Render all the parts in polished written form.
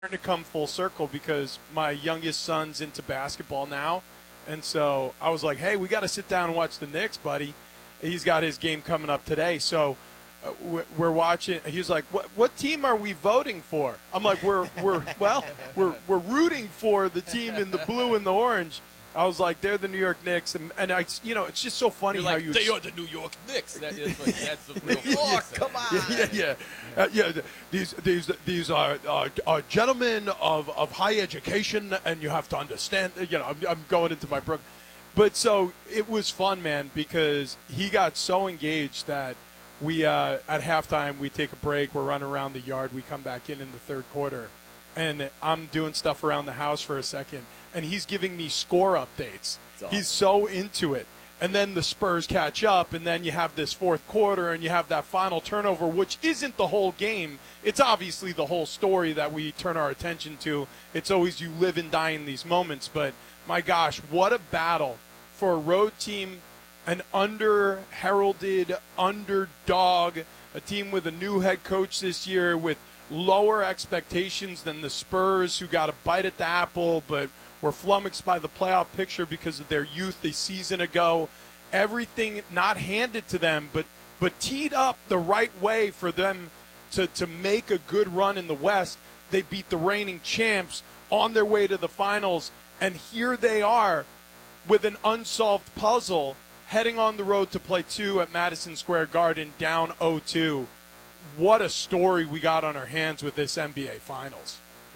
starting to come full circle because my youngest son's into basketball now. And so I was like, hey, we got to sit down and watch the Knicks, buddy. He's got his game coming up today. So we're watching. He was like, what team are we voting for? I'm like, we're rooting for the team in the blue and the orange. I was like, they're the New York Knicks, and it's just so funny. You're how like, you they are the New York Knicks. That's the real Oh, come on. yeah. These are gentlemen of high education, and you have to understand. I'm going into my book, but so it was fun, man, because he got so engaged that we at halftime we take a break, we're running around the yard, we come back in the third quarter, and I'm doing stuff around the house for a second, and he's giving me score updates. Awesome. He's so into it. And then the Spurs catch up, and then you have this fourth quarter, and you have that final turnover, which isn't the whole game. It's obviously the whole story that we turn our attention to. It's always you live and die in these moments. But, my gosh, what a battle for a road team, an under-heralded underdog, a team with a new head coach this year with lower expectations than the Spurs, who got a bite at the apple, but were flummoxed by the playoff picture because of their youth a season ago. Everything not handed to them, but teed up the right way for them to make a good run in the West. They beat the reigning champs on their way to the finals, and here they are with an unsolved puzzle heading on the road to play 2 at Madison Square Garden, down 0-2. What a story we got on our hands with this NBA Finals.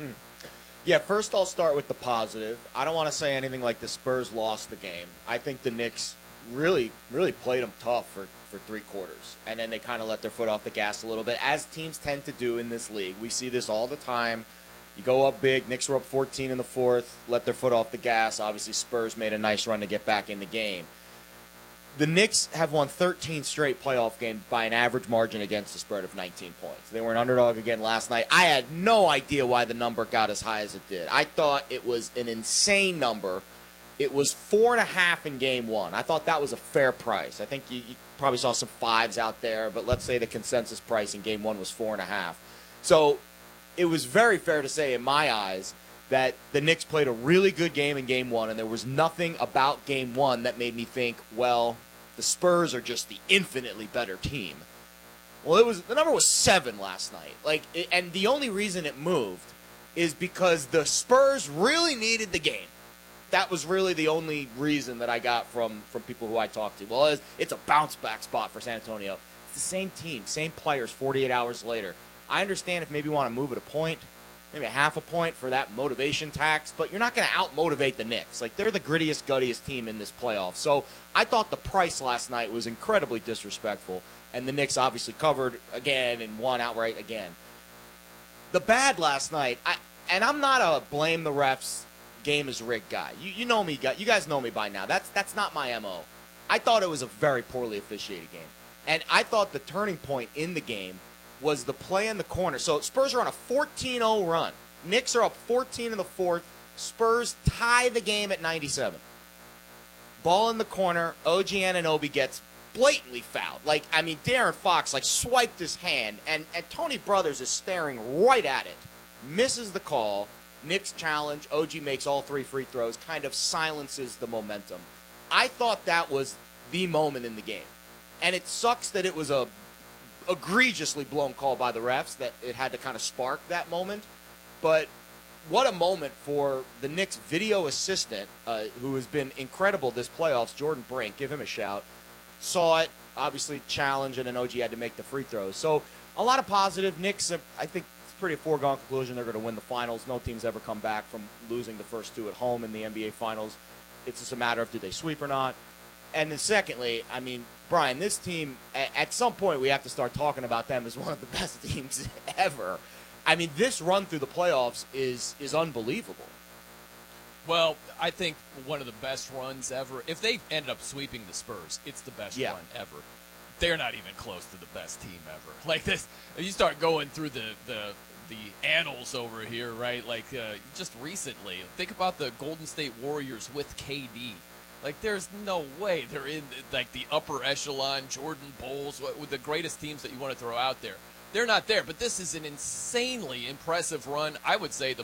Yeah, first I'll start with the positive. I don't want to say anything like the Spurs lost the game. I think the Knicks really played them tough for 3 quarters. And then they kind of let their foot off the gas a little bit, as teams tend to do in this league. We see this all the time. You go up big, Knicks were up 14 in the fourth, let their foot off the gas. Obviously, Spurs made a nice run to get back in the game. The Knicks have won 13 straight playoff games by an average margin against the spread of 19 points. They were an underdog again last night. I had no idea why the number got as high as it did. I thought it was an insane number. It was 4.5 in game 1. I thought that was a fair price. I think you probably saw some 5s out there, but let's say the consensus price in game 1 was 4.5. So it was very fair to say, in my eyes, that the Knicks played a really good game in game 1, and there was nothing about game 1 that made me think, well, the Spurs are just the infinitely better team. Well, the number was 7 last night. And the only reason it moved is because the Spurs really needed the game. That was really the only reason that I got from people who I talked to. Well, it's a bounce-back spot for San Antonio. It's the same team, same players 48 hours later. I understand if maybe you want to move it a point, maybe a half a point for that motivation tax, but you're not going to out-motivate the Knicks. They're the grittiest, guttiest team in this playoff. So I thought the price last night was incredibly disrespectful, and the Knicks obviously covered again and won outright again. The bad last night, and I'm not a blame the refs, game is rigged guy. You know me, you guys know me by now. That's not my MO. I thought it was a very poorly officiated game, and I thought the turning point in the game was the play in the corner. So Spurs are on a 14-0 run. Knicks are up 14 in the fourth. Spurs tie the game at 97. Ball in the corner. OG Anunoby gets blatantly fouled. De'Aaron Fox swiped his hand, and Tony Brothers is staring right at it. Misses the call. Knicks challenge. OG makes all 3 free throws. Kind of silences the momentum. I thought that was the moment in the game. And it sucks that it was a egregiously blown call by the refs, that it had to kind of spark that moment. But what a moment for the Knicks video assistant, who has been incredible this playoffs, Jordan Brink, give him a shout, saw it, obviously challenge, and then OG had to make the free throws. So a lot of positive. Knicks, I think it's pretty a foregone conclusion they're going to win the finals. No team's ever come back from losing the first 2 at home in the NBA Finals. It's just a matter of do they sweep or not. And then secondly, Brian, this team, at some point we have to start talking about them as one of the best teams ever. This run through the playoffs is unbelievable. Well, I think one of the best runs ever. If they ended up sweeping the Spurs, it's the best run ever. They're not even close to the best team ever. This, if you start going through the annals over here, right? Just recently, think about the Golden State Warriors with KD. There's no way they're in the upper echelon, Jordan Bulls, with the greatest teams that you want to throw out there. they're not there. But this is an insanely impressive run. I would say the